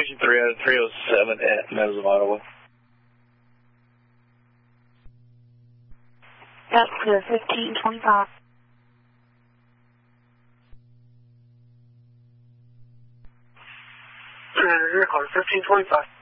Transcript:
Station 3 out of 307 at Meadows of Ottawa. That's to 1525. Car 1525.